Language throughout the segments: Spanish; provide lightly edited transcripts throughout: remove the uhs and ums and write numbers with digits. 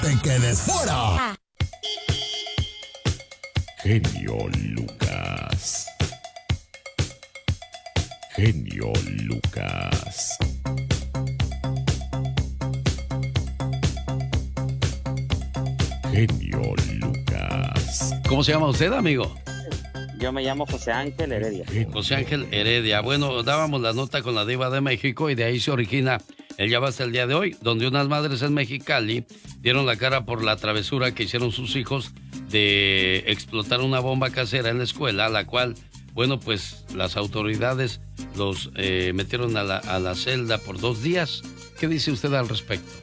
te quedes fuera. Genio Lucas. Genio Lucas. Genio Lucas. ¿Cómo se llama usted, amigo? Yo me llamo José Ángel Heredia. José Ángel Heredia. Bueno, dábamos la nota con la Diva de México y de ahí se origina el Ya Basta el día de hoy, donde unas madres en Mexicali dieron la cara por la travesura que hicieron sus hijos de explotar una bomba casera en la escuela, la cual, bueno, pues las autoridades los metieron a la celda por 2 días. ¿Qué dice usted al respecto?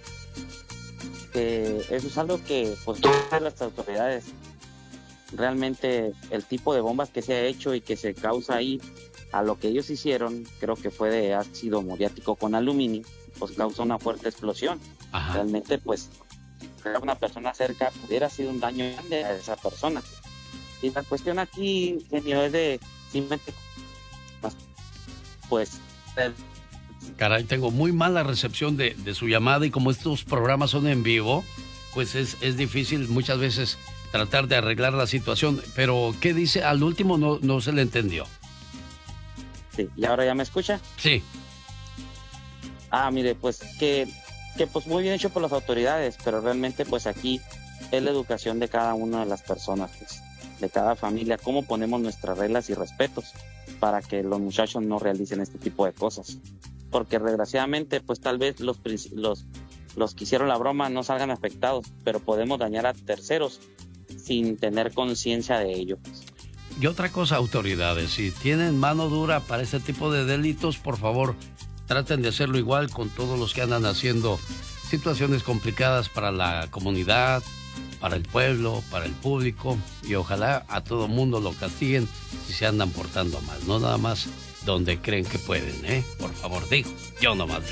Eso es algo que, pues, todas las autoridades, realmente el tipo de bombas que se ha hecho y que se causa ahí, a lo que ellos hicieron, creo que fue de ácido muriático con aluminio, pues causa una fuerte explosión. Ajá. Realmente, pues, una persona cerca pudiera sido un daño grande a esa persona. Y la cuestión aquí, genio, es de simplemente, pues, Caray, tengo muy mala recepción de su llamada y como estos programas son en vivo, pues es difícil muchas veces tratar de arreglar la situación. Pero, ¿qué dice? Al último no se le entendió. sí, ¿y ahora ya me escucha? Sí. Mire, pues que pues muy bien hecho por las autoridades, pero realmente pues aquí es la educación de cada una de las personas, pues, de cada familia, cómo ponemos nuestras reglas y respetos para que los muchachos no realicen este tipo de cosas. Porque desgraciadamente pues tal vez los que hicieron la broma no salgan afectados, pero podemos dañar a terceros sin tener conciencia de ello. Y otra cosa, autoridades, si tienen mano dura para este tipo de delitos, por favor, traten de hacerlo igual con todos los que andan haciendo situaciones complicadas para la comunidad, para el pueblo, para el público, y ojalá a todo mundo lo castiguen si se andan portando mal, no nada más donde creen que pueden, Por favor, digo, yo nomás